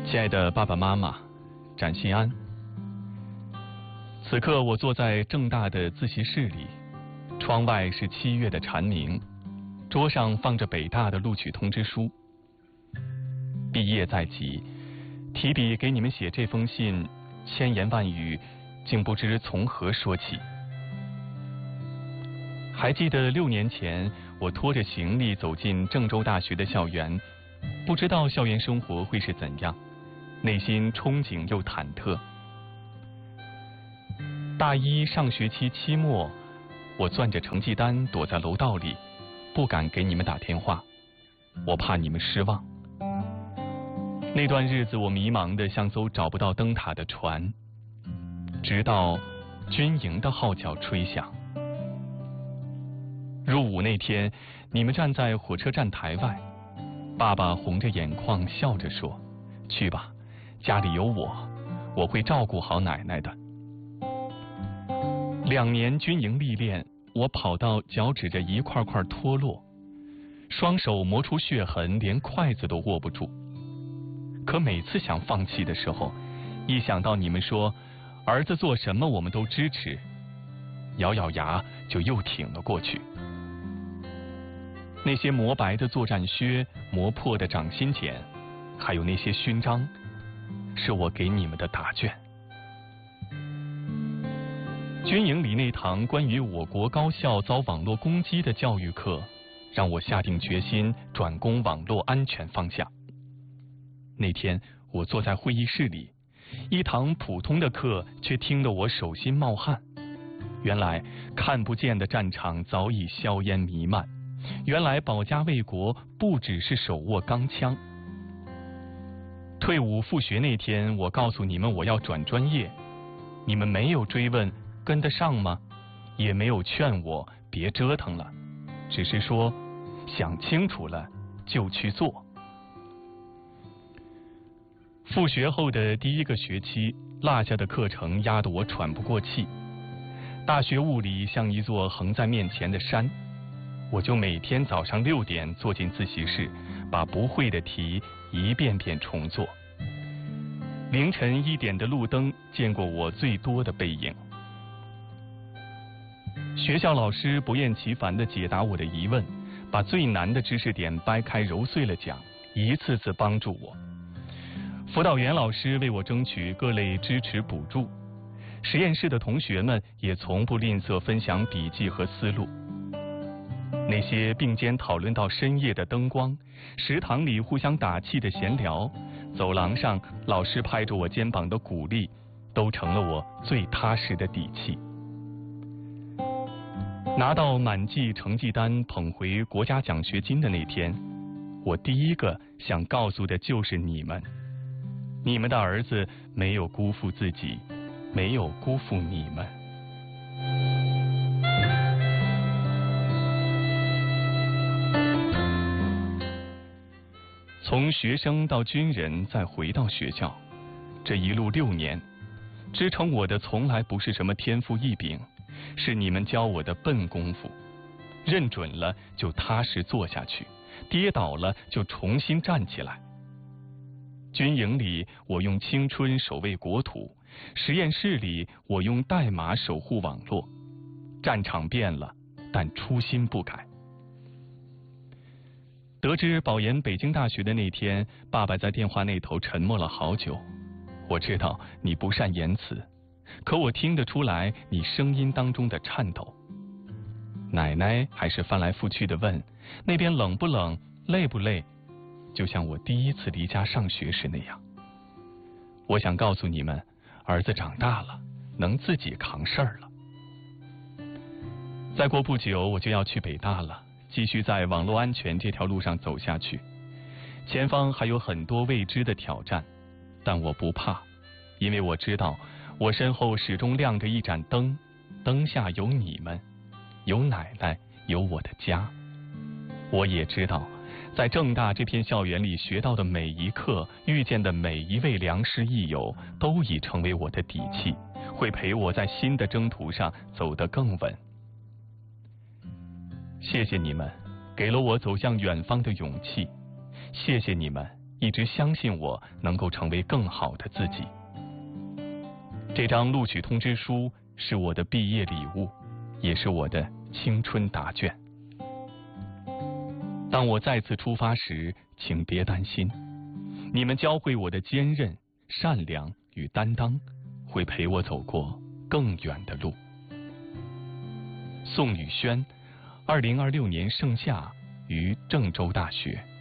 亲爱的爸爸妈妈，展信安。此刻我坐在正大的自习室里，窗外是7月的蝉鸣，桌上放着北大的录取通知书。毕业在即，提笔给你们写这封信，千言万语，竟不知从何说起。还记得6年前，我拖着行李走进郑州大学的校园，不知道校园生活会是怎样，内心憧憬又忐忑。大一上学期期末，我攥着成绩单躲在楼道里，不敢给你们打电话，我怕你们失望。那段日子我迷茫的像艘找不到灯塔的船，直到军营的号角吹响。入伍那天，你们站在火车站台外，爸爸红着眼眶笑着说：“去吧，家里有我会照顾好奶奶的。”2年军营历练，我跑到脚趾着一块块脱落，双手磨出血痕，连筷子都握不住。可每次想放弃的时候，一想到你们说儿子做什么我们都支持，咬咬牙就又挺了过去。那些磨白的作战靴，磨破的掌心茧，还有那些勋章，是我给你们的答卷。军营里那堂关于我国高校遭网络攻击的教育课，让我下定决心转攻网络安全方向。那天我坐在会议室里，一堂普通的课却听得我手心冒汗。原来看不见的战场早已硝烟弥漫，原来保家卫国不只是手握钢枪。退伍复学那天，我告诉你们我要转专业，你们没有追问跟得上吗？也没有劝我别折腾了，只是说想清楚了就去做。复学后的第1个学期，落下的课程压得我喘不过气。大学物理像一座横在面前的山，我就每天早上6点坐进自习室，把不会的题一遍遍重做。凌晨1点的路灯见过我最多的背影。学校老师不厌其烦地解答我的疑问，把最难的知识点掰开揉碎了讲，一次次帮助我。辅导员老师为我争取各类支持补助，实验室的同学们也从不吝啬分享笔记和思路。那些并肩讨论到深夜的灯光，食堂里互相打气的闲聊，走廊上老师拍着我肩膀的鼓励，都成了我最踏实的底气。拿到满绩成绩单捧回国家奖学金的那天，我第一个想告诉的就是你们，你们的儿子没有辜负自己，没有辜负你们。从学生到军人，再回到学校，这一路6年，支撑我的从来不是什么天赋异禀，是你们教我的笨功夫。认准了就踏实做下去，跌倒了就重新站起来。军营里我用青春守卫国土，实验室里我用代码守护网络。战场变了，但初心不改。得知保研北京大学的那天，爸爸在电话那头沉默了好久。我知道你不善言辞，可我听得出来你声音当中的颤抖。奶奶还是翻来覆去的问，那边冷不冷，累不累，就像我第一次离家上学时那样。我想告诉你们，儿子长大了，能自己扛事儿了。再过不久我就要去北大了，继续在网络安全这条路上走下去。前方还有很多未知的挑战，但我不怕，因为我知道我身后始终亮着一盏灯，灯下有你们，有奶奶，有我的家。我也知道，在正大这片校园里学到的每一课，遇见的每一位良师益友，都已成为我的底气，会陪我在新的征途上走得更稳。谢谢你们，给了我走向远方的勇气。谢谢你们， 一直相信我能够成为更好的自己。这张录取通知书是我的毕业礼物，也是我的青春答卷。当我再次出发时，请别担心，你们教会我的坚韧、善良与担当，会陪我走过更远的路。宋宇轩，2026年盛夏于郑州大学。